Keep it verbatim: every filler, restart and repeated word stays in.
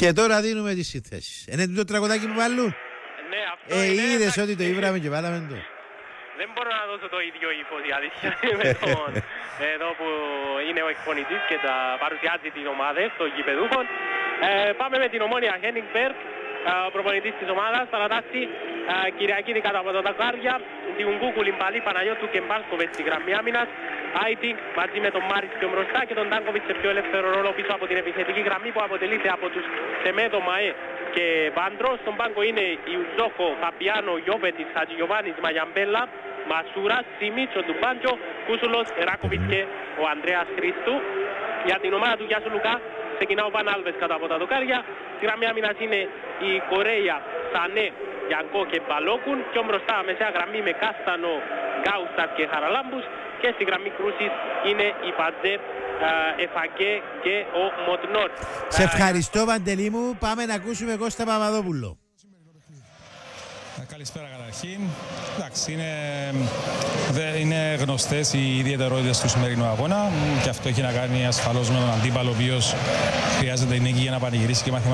Και τώρα δίνουμε τις συνθέσεις. Είναι το τραγουδάκι που βάλουν. Ναι, αυτό Ε, είναι. είδες ότι το ήβραμε και βάλαμε το. Δεν μπορώ να δώσω το ίδιο ύφος η αλήθεια με τον εδώ που είναι ο εκπονητής και τα παρουσιάζει την ομάδα των γηπεδούχων. Ε, πάμε με την Ομόνοια Χένιγκμπεργκ, προπονητής της ομάδας, παρατάσσει Κυριακή κατά από τα δακάρια, την Γκούκου Λιμπαλή, Παναγιώτου και Μπάλκοβετ στη γραμμή άμυνας, Άιτινγκ μαζί με τον Μάρις πιο μπροστά και τον Τάνκοβιτ σε πιο ελεύθερο ρόλο πίσω από την επιθετική γραμμή που αποτελείται από τους Σεμέτο, Μαέ και Βάντρο. Στον πάγκο είναι Ιουζόκο, Φαπιάνο, Γιώβετης, Χατζηγιοβάνης, Μαγιαμπέλα, Μασούρας, Σίμιτς, ο Ντουμπάντζο, Κούσουλος, Εράκοβιτ και ο Ανδρέας Χρήστου. Για την ομάδα του Γιάσου Λουκά ξεκινά ο Βαν Άλβες κατά από τα δοκάρια. Στη γραμμή άμυνας είναι η Κορέια, Σανέ, Γιανκό και Μπαλόκουν. Πιο μπροστά μεσαία γραμμή με Κάστανο, Γκάουσταρ και Χαραλάμπους. Και στη γραμμή κρούσης είναι η Παντζέ, Εφακέ και ο Μοτνόρ. Σε ευχαριστώ Παντελή μου. Πάμε να ακούσουμε Κώστα Παπαδόπουλο. Καλησπέρα καταρχήν. Εντάξει, είναι, είναι γνωστές οι ιδιαιτερότητες του σημερινού αγώνα και αυτό έχει να κάνει ασφαλώς με τον αντίπαλο, ο οποίος χρειάζεται η νίκη για να πανηγυρίσει και μαθηματικά.